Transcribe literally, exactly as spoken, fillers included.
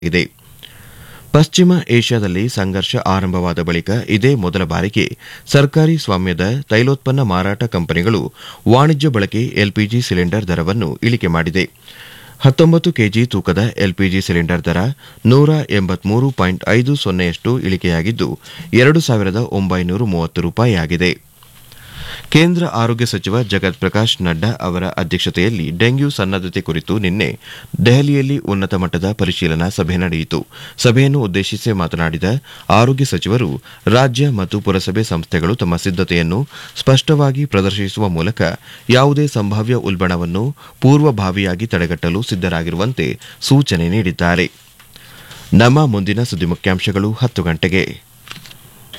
ಇದೆ. ಪಶ್ಚಿಮ ಏಷ್ಯಾದಲ್ಲಿ ಸಂಘರ್ಷ ಆರಂಭವಾದ ಬಳಿಕ ಇದೇ ಮೊದಲ ಬಾರಿಗೆ ಸರ್ಕಾರಿ ಸ್ವಾಮ್ಯದ ತೈಲೋತ್ಪನ್ನ ಮಾರಾಟ ಕಂಪನಿಗಳು ವಾಣಿಜ್ಯ ಬಳಕೆ ಎಲ್ಪಿಜಿ ಸಿಲಿಂಡರ್ ದರವನ್ನು ಇಳಿಕೆ ಮಾಡಿದೆ. ಹತ್ತೊಂಬತ್ತು ಕೆಜಿ ತೂಕದ ಎಲ್ಪಿಜಿ ಸಿಲಿಂಡರ್ ದರ ನೂರ ಎಂಬತ್ಮೂರು ಪಾಯಿಂಟ್ ಐದು ಸೊನ್ನೆಯಷ್ಟು ಇಳಿಕೆಯಾಗಿದ್ದು ಎರಡು ಸಾವಿರದ ಒಂಬೈನೂರ ಮೂವತ್ತು ರೂಪಾಯಿಯಾಗಿದೆ. ಕೇಂದ್ರ ಆರೋಗ್ಯ ಸಚಿವ ಜಗತ್ ಪ್ರಕಾಶ್ ನಡ್ಡಾ ಅವರ ಅಧ್ಯಕ್ಷತೆಯಲ್ಲಿ ಡೆಂಗ್ಯೂ ಸನ್ನದ್ದತೆ ಕುರಿತು ನಿನ್ನೆ ದೆಹಲಿಯಲ್ಲಿ ಉನ್ನತ ಮಟ್ಟದ ಪರಿಶೀಲನಾ ಸಭೆ ನಡೆಯಿತು. ಸಭೆಯನ್ನು ಉದ್ದೇಶಿಸಿ ಮಾತನಾಡಿದ ಆರೋಗ್ಯ ಸಚಿವರು, ರಾಜ್ಯ ಮತ್ತು ಪುರಸಭೆ ಸಂಸ್ಥೆಗಳು ತಮ್ಮ ಸಿದ್ದತೆಯನ್ನು ಸ್ಪಷ್ಟವಾಗಿ ಪ್ರದರ್ಶಿಸುವ ಮೂಲಕ ಯಾವುದೇ ಸಂಭಾವ್ಯ ಉಲ್ಬಣವನ್ನು ಪೂರ್ವಭಾವಿಯಾಗಿ ತಡೆಗಟ್ಟಲು ಸಿದ್ದರಾಗಿರುವಂತೆ ಸೂಚನೆ ನೀಡಿದ್ದಾರೆ. ನಮ್ಮ ಮುಂದಿನ ಸುದ್ದಿ ಮುಖ್ಯಾಂಶಗಳು ಹತ್ತು ಗಂಟೆಗೆ.